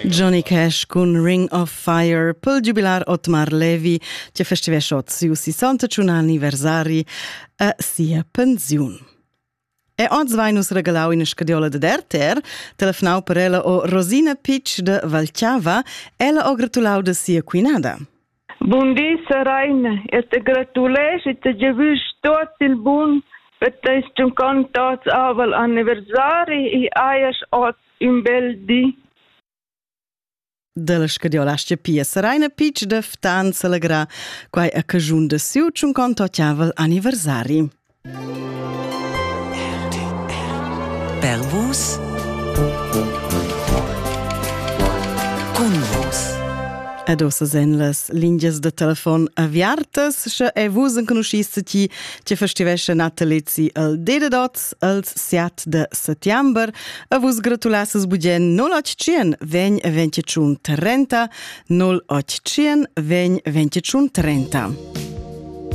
Johnny Cash con Ring of Fire pel jubilar Otmar Levi che festivesce siu 60 anniversari a sia pensiun. E oggi vai nus regalau in scadiola de derter, telefonau per ella o Rosina Pitsch de Valchava, ella o gratulau de sia quinada. Buondì Saraina, e te gratulesci e te giavis tot il bun per te stuncantats aval anniversari e aias ot in bel di. Della scadiolascia Pia Saraina Pitsch de Ftan celegra quai a cajun de siu 58 anniversari. Per vos, con vos. Ed ossa sen las linjas de telefon aviartas, sche e vus en conoscisse ti che festivesce natalizzi al dededots als 7 de settember, a vus gratulasses bugen 0800 20 25 30, 0800 20 25 30.